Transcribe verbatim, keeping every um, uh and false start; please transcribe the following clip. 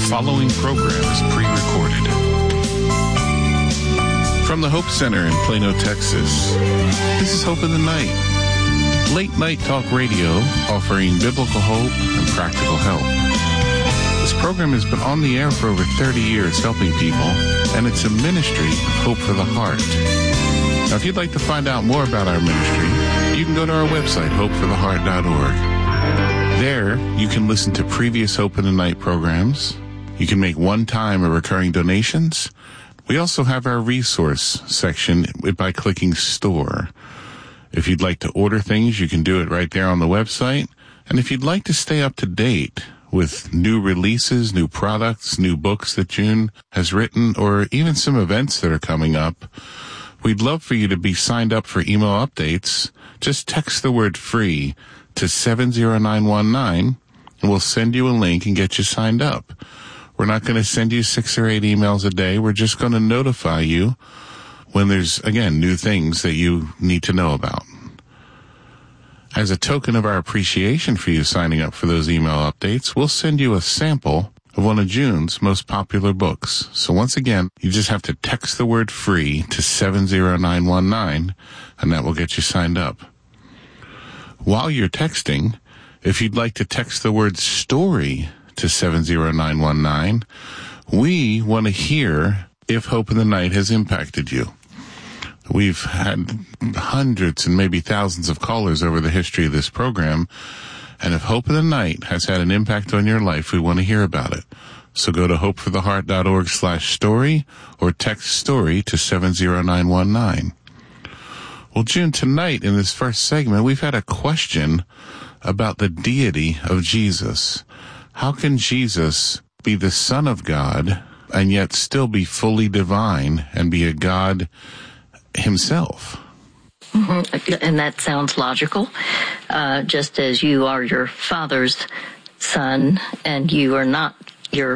following program is pre-recorded. From the Hope Center in Plano, Texas, this is Hope in the Night. Late night talk radio offering biblical hope and practical help. This program has been on the air for over thirty years helping people, and it's a ministry of Hope for the Heart. Now, if you'd like to find out more about our ministry, you can go to our website, hope for the heart dot org. There, you can listen to previous Hope in the Night programs. You can make one-time or recurring donations. We also have our resource section by clicking Store. If you'd like to order things, you can do it right there on the website. And if you'd like to stay up to date with new releases, new products, new books that June has written, or even some events that are coming up, we'd love for you to be signed up for email updates. Just text the word FREE to seven zero nine one nine, and we'll send you a link and get you signed up. We're not going to send you six or eight emails a day. We're just going to notify you when there's, again, new things that you need to know about. As a token of our appreciation for you signing up for those email updates, we'll send you a sample of one of June's most popular books. So once again, you just have to text the word FREE to seven zero nine one nine, and that will get you signed up. While you're texting, if you'd like to text the word STORY to seven zero nine one nine, we want to hear if Hope in the Night has impacted you. We've had hundreds and maybe thousands of callers over the history of this program, and if Hope in the Night has had an impact on your life, we want to hear about it. So go to hope for the heart dot org slash story or text STORY to seven zero nine one nine. Well, June, tonight in this first segment, we've had a question about the deity of Jesus. How can Jesus be the Son of God and yet still be fully divine and be a God himself? Mm-hmm. And that sounds logical. Uh, just as you are your Father's son and you are not your